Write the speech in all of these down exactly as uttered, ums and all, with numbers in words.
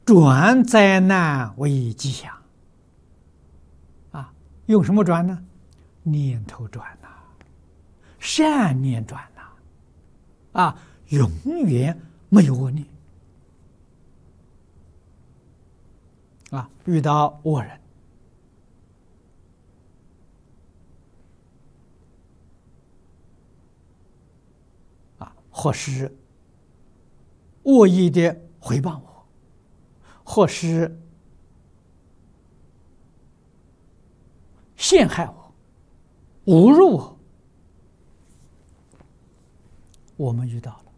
转灾难为吉祥。啊，用什么转呢？念头转呐、啊，善念转呐、啊，啊，永远没有恶念。啊，遇到恶人，啊，或是恶意的回谤我，或是陷害我、侮辱我，我们遇到了，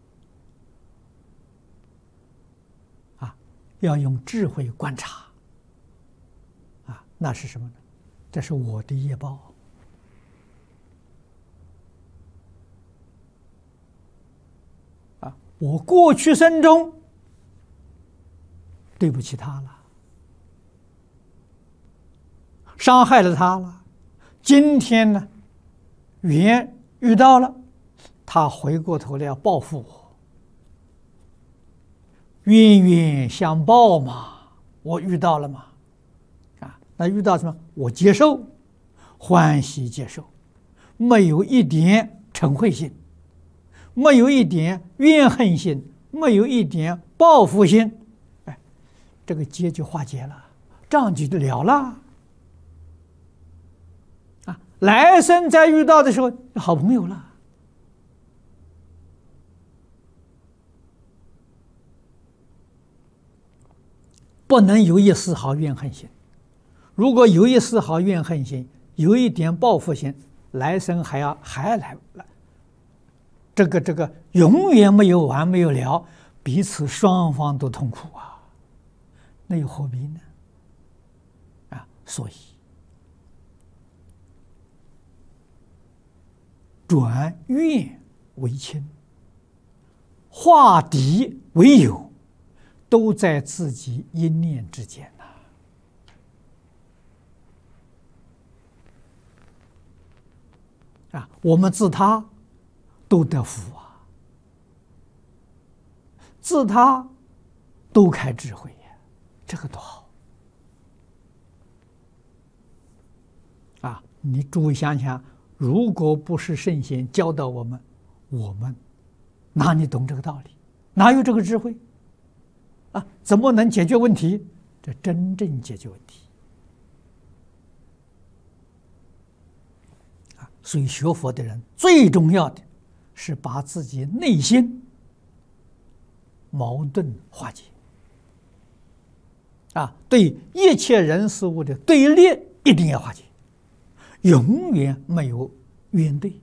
啊，要用智慧观察，啊，那是什么呢？这是我的业报。啊，我过去生中对不起他了，伤害了他了，今天呢，缘遇到了，他回过头来要报复我，冤冤相报嘛，我遇到了嘛，啊，那遇到什么？我接受，欢喜接受，没有一点嗔恚心，没有一点怨恨心，没有一点报复心，哎，这个结就化解了，账就了了。啊，来生再遇到的时候，好朋友了。不能有一丝毫怨恨心，如果有一丝毫怨恨心，有一点报复心，来生还要还来来，这个这个永远没有完没有了，彼此双方都痛苦啊，那又何必呢？啊，所以转怨为亲，化敌为友，都在自己一念之间呐、啊！啊，我们自他都得福啊，自他都开智慧呀，这个多好啊！你诸位想想，如果不是圣贤教导我们，我们哪里懂这个道理？哪有这个智慧？啊，怎么能解决问题？这真正解决问题啊！所以学佛的人最重要的是把自己内心矛盾化解啊，对一切人事物的对立一定要化解，永远没有冤对。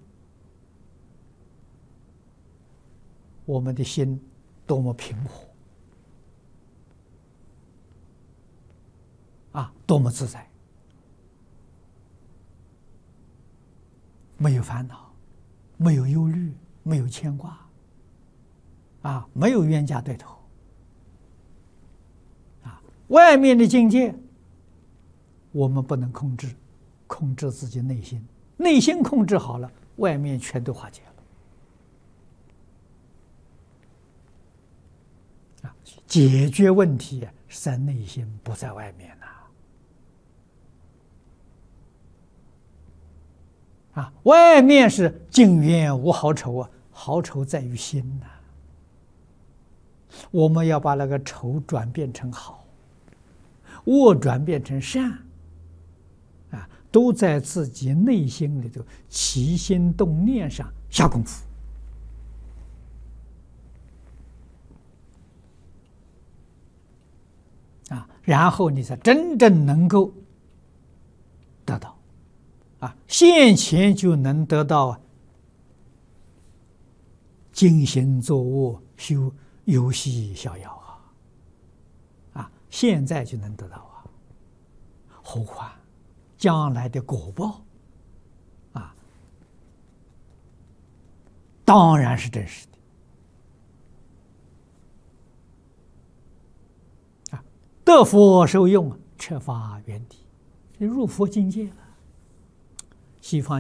我们的心多么平和啊，多么自在，没有烦恼，没有忧虑，没有牵挂，啊，没有冤家对头，啊，外面的境界我们不能控制，控制自己内心，内心控制好了，外面全都化解了，啊，解决问题是在内心，不在外面呐。啊，外面是净冤无好丑啊，好丑在于心呐、啊。我们要把那个丑转变成好，恶转变成善，啊，都在自己内心里头起心动念上下功夫。啊，然后你才真正能够得到。啊，现前就能得到啊，精行作恶修游戏逍遥啊，啊，现在就能得到啊，何况将来的果报啊，当然是真实的啊，得佛受用，彻发圆体，入佛境界了。西方